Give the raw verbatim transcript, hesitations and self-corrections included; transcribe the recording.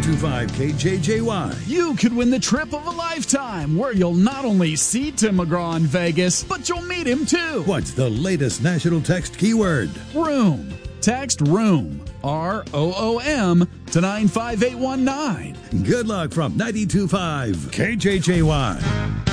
ninety-two point five K J J Y. You could win the trip of a lifetime, where you'll not only see Tim McGraw in Vegas, but you'll meet him too. What's the latest national text keyword? Room. Text ROOM, R O O M, to nine five eight one nine. Good luck from ninety-two point five K J J Y.